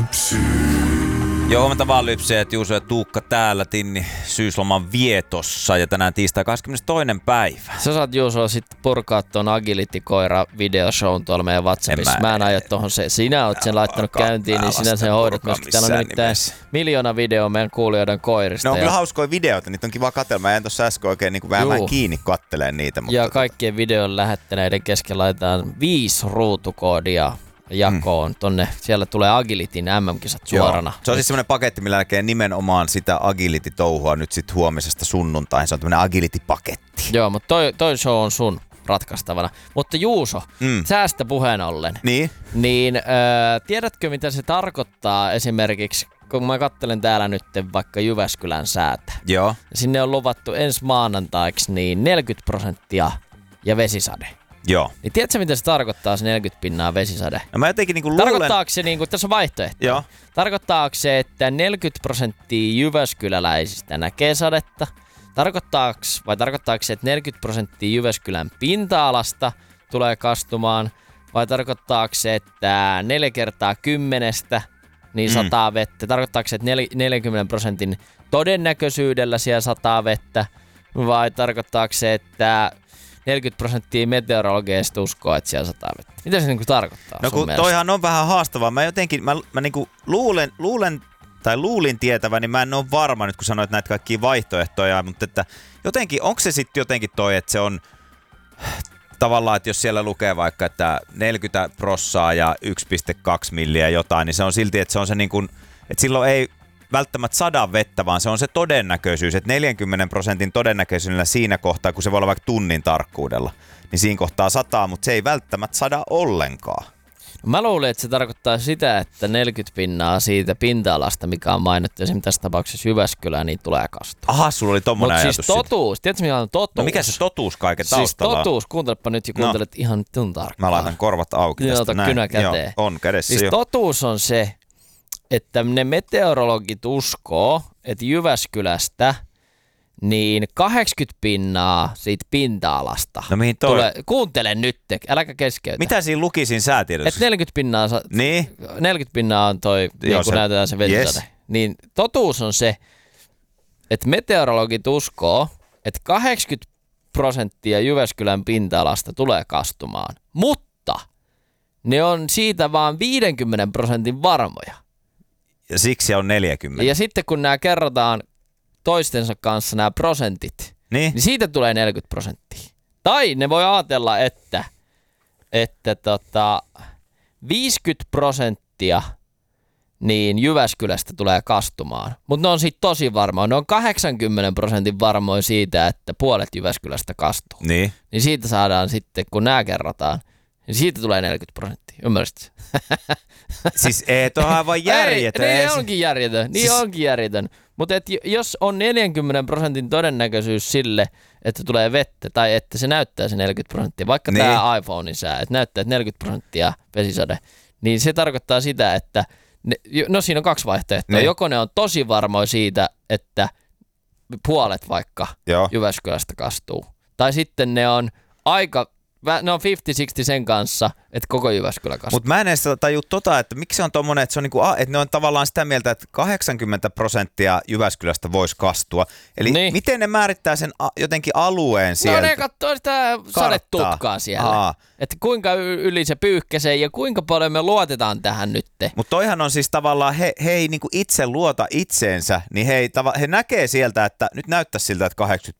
Joo, huomenta vaan Lypseet, Juuso ja Tuukka täällä, Tinni syysloman vietossa ja tänään tiistai 22. päivä. Sä saat Juuso sitten purkaa tuon Agility-koira videoshown tuolla meidän WhatsAppissa. Mä en aio tohon se. Sinä oot sen laittanut käyntiin, niin sinä sen hoidat myöskin. Täällä on nimittäin 1,000,000 videoa meidän kuulijoiden koirista. Ne on kyllä hauskoja videoita, niitä on kiva katsella. Mä en tossa äsken oikein niin vähän kiinni katteleen niitä. Mutta ja kaikkien videon lähettäneiden kesken laitetaan 5 ruutukoodia jakoon tonne. Siellä tulee Agilityn MM-kisat suorana. Joo. Se on siis semmoinen paketti, millä näkee nimenomaan sitä Agility-touhua nyt sit huomisesta sunnuntaihin. Se on tämmöinen Agility-paketti. Joo, mutta toi show on sun ratkaistavana. Mutta Juuso, säästä puheen ollen. Niin tiedätkö mitä se tarkoittaa esimerkiksi, kun mä katselen täällä nyt vaikka Jyväskylän säätä. Joo. Sinne on luvattu ensi maanantaiksi niin 40% ja vesisade. Joo. Niin tiedätkö, mitä se tarkoittaa, se 40% vesisade? No mä jotenkin niinku luulen... Tarkoittaako se, tässä on vaihtoehto. Joo. Tarkoittaako se, että 40% jyväskyläläisistä näkee sadetta? Tarkoittaako se, että 40% Jyväskylän pinta-alasta tulee kastumaan? Vai tarkoittaako se, että 4 kertaa 10 niin sataa vettä? Tarkoittaako se, että 40% todennäköisyydellä siellä sataa vettä? Vai tarkoittaako se, että 40% meteorologeista uskoo, että siellä sataa vettä? Mitä se niinku tarkoittaa? No kun toihan on vähän haastavaa. Mä jotenkin, mä niinku luulin tietäväni, mä en ole varma nyt kun sanoit näitä kaikkia vaihtoehtoja, mutta että jotenkin, onko se sitten jotenkin toi, että se on tavallaan, että jos siellä lukee vaikka, että 40% ja 1,2 milliä jotain, niin se on silti, että se on se niin kuin, että silloin ei välttämättä 100 vettä, vaan se on se todennäköisyys, että 40% todennäköisyydellä siinä kohtaa, kun se voi olla vaikka tunnin tarkkuudella, niin siinä kohtaa 100, mutta se ei välttämättä 100 ollenkaan. No mä luulen, että se tarkoittaa sitä, että 40% siitä pinta-alasta, mikä on mainittu esimerkiksi tässä tapauksessa Jyväskylää, niin tulee kastua. Aha, sulla oli tommoinen ajatus. Mutta siis totuus, tiedätkö mikä on totuus? No mikä se totuus kaiken taustalla on? Siis totuus, kuuntelepa nyt ja kuuntelet ihan tun tarkkaan. Mä laitan korvat auki tästä näin. Kynä käteen. Joo, on kädessä siis jo. Totuus on se, että ne meteorologit uskoo, että Jyväskylästä niin 80% siitä pinta-alasta. No mihin toi? Kuuntele nyt, äläkä keskeytä. Mitä siinä luki siinä säätiedossa? Että 40% on toi, niin kun näytetään se vesisade. Yes. Niin totuus on se, että meteorologit uskoo, että 80% Jyväskylän pinta-alasta tulee kastumaan. Mutta ne on siitä vaan 50% varmoja. Ja siksi on 40. Ja sitten kun nämä kerrotaan toistensa kanssa nämä prosentit, niin siitä tulee 40%. Tai ne voi ajatella, että 50% niin Jyväskylästä tulee kastumaan. Mutta ne on siitä tosi varmoja. Ne on 80% varmoja siitä, että puolet Jyväskylästä kastuu. Niin siitä saadaan sitten, kun nämä kerrotaan, niin siitä tulee 40%. Ymmärsitkö? Siis ei, tuohan aivan järjetön. Niin onkin järjetön. Mutta jos on 40% todennäköisyys sille, että tulee vettä, tai että se näyttää se 40%, vaikka tämä iPhonein sää, että näyttää, että 40% vesisade, niin se tarkoittaa sitä, että siinä on 2 vaihtoehtoa. Joko ne on tosi varmoja siitä, että puolet vaikka Jyväskylästä kastuu, tai sitten ne on 50-60 sen kanssa, että koko Jyväskylä kasvaa. Mutta mä en edes tajua että miksi se on tommonen, että se on niinku, että ne on tavallaan sitä mieltä, että 80% Jyväskylästä voisi kastua. Eli miten ne määrittää sen jotenkin alueen sieltä? No ne katsoo sitä sadetutkaa siellä. Että kuinka yli se pyyhkäsee ja kuinka paljon me luotetaan tähän nyt. Mutta toihan on siis tavallaan, he ei niinku itse luota itseensä, niin he näkee sieltä, että nyt näyttäisi siltä, että